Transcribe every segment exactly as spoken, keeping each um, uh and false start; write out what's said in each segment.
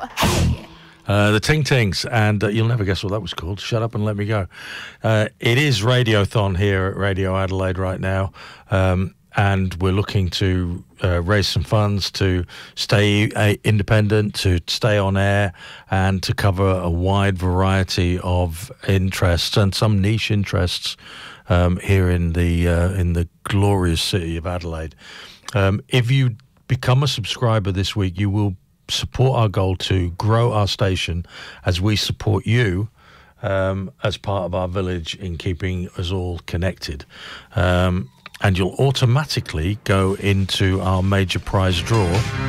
Uh, the Ting Tings, and uh, you'll never guess what that was called. Shut Up and Let Me Go. Uh, it is Radiothon here at Radio Adelaide right now, um, and we're looking to uh, raise some funds to stay uh, independent, to stay on air, and to cover a wide variety of interests and some niche interests um, here in the uh, in the glorious city of Adelaide. Um, if you become a subscriber this week, you will support our goal to grow our station as we support you um, as part of our village in keeping us all connected. Um, and you'll automatically go into our major prize draw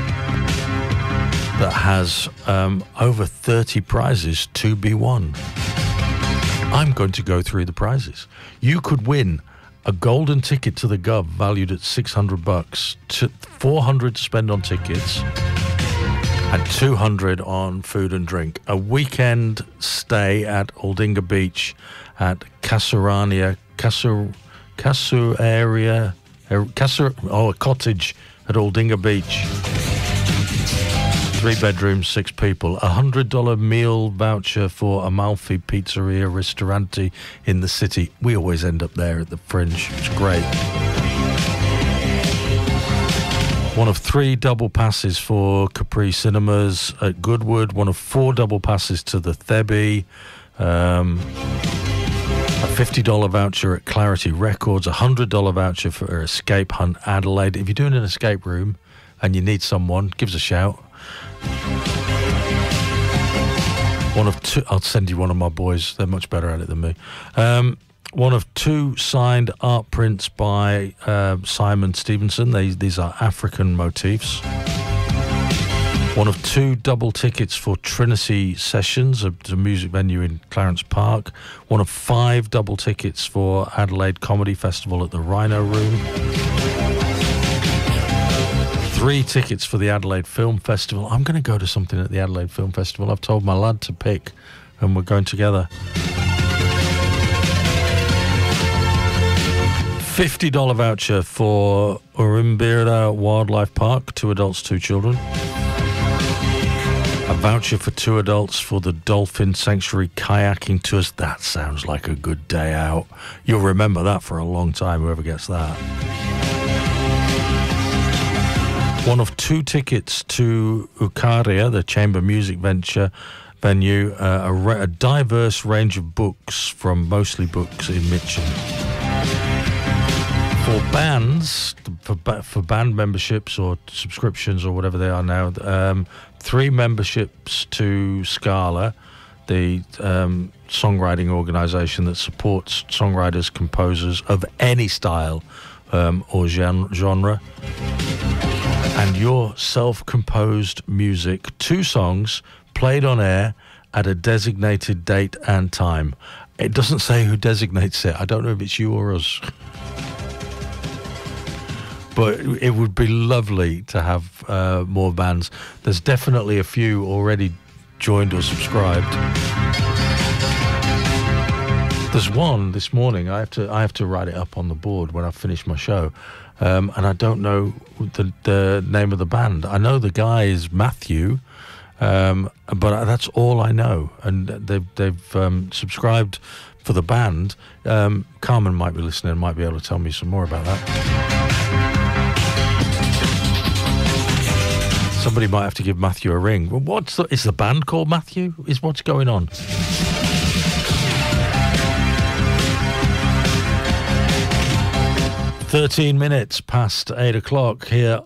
that has um, over thirty prizes to be won. I'm going to go through the prizes. You could win a golden ticket to the Gov valued at six hundred bucks, to four hundred to spend on tickets, and two hundred on food and drink. A weekend stay at Aldinga Beach at Casuarina, Casu, Casu area, Casu, oh, a cottage at Aldinga Beach. Three bedrooms, six people. A hundred dollar meal voucher for Amalfi Pizzeria Ristorante in the city. We always end up there at the Fringe. It's great. One of three double passes for Capri Cinemas at Goodwood. One of four double passes to the Thebby. Um, a fifty dollar voucher at Clarity Records. A one hundred dollar voucher for Escape Hunt Adelaide. If you're doing an escape room and you need someone, give us a shout. One of two. I'll send you one of my boys. They're much better at it than me. Um, One of two signed art prints by uh, Simon Stevenson. They, these are African motifs. One of two double tickets for Trinity Sessions, a, a music venue in Clarence Park. One of five double tickets for Adelaide Comedy Festival at the Rhino Room. Three tickets for the Adelaide Film Festival. I'm going to go to something at the Adelaide Film Festival. I've told my lad to pick, and we're going together. fifty dollar voucher for Urimbira Wildlife Park, two adults, two children. A voucher for two adults for the Dolphin Sanctuary kayaking tours. That sounds like a good day out. You'll remember that for a long time, whoever gets that. One of two tickets to Ukaria, the chamber music venture venue, uh, a, re- a diverse range of books from Mostly Books in Mitcham. For bands, for, for band memberships or subscriptions or whatever they are now, um, three memberships to Scala, the um, songwriting organisation that supports songwriters, composers of any style um, or gen- genre. And your self-composed music, two songs played on air at a designated date and time. It doesn't say who designates it. I don't know if it's you or us. But it would be lovely to have uh, more bands. There's definitely a few already joined or subscribed. There's one this morning. I have to I have to write it up on the board when I finish my show, um, and I don't know the, the name of the band. I know the guy is Matthew, um, but that's all I know. And they've they've um, subscribed for the band. Um, Carmen might be listening and might be able to tell me some more about that. Somebody might have to give Matthew a ring. Well, what's the, is the band called Matthew? Is what's going on? Thirteen minutes past eight o'clock here